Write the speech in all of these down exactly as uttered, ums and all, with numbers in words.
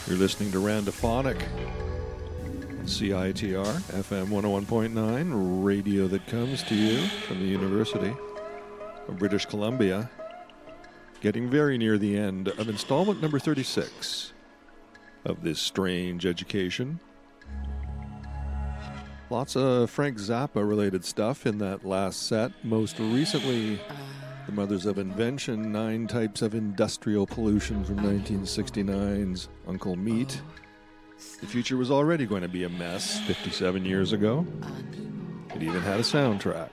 You're listening to Randophonic on C I T R, F M one oh one point nine, radio that comes to you from the University of British Columbia. Getting very near the end of installment number thirty-six of this strange education. Lots of Frank Zappa-related stuff in that last set. Most recently, The Mothers of Invention, Nine Types of Industrial Pollution from nineteen sixty-nine's Uncle Meat. The future was already going to be a mess fifty-seven years ago. It even had a soundtrack.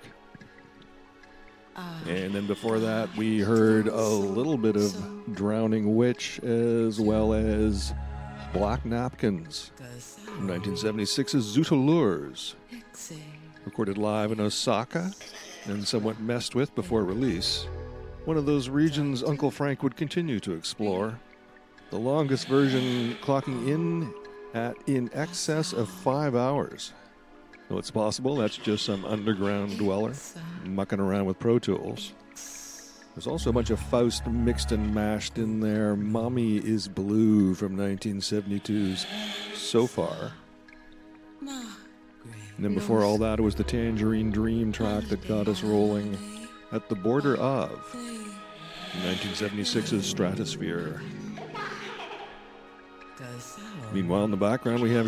And then before that, we heard a little bit of Drowning Witch as well as Black Napkins from nineteen seventy-six's Zootallures, recorded live in Osaka and somewhat messed with before release. One of those regions Uncle Frank would continue to explore. The longest version clocking in at in excess of five hours. Well, it's possible that's just some underground dweller mucking around with Pro Tools. There's also a bunch of Faust mixed and mashed in there. Mommy is Blue from nineteen seventy-two's So Far. And then before all that, it was the Tangerine Dream track that got us rolling at the border of nineteen seventy-six's Stratosphere. Meanwhile, in the background, we have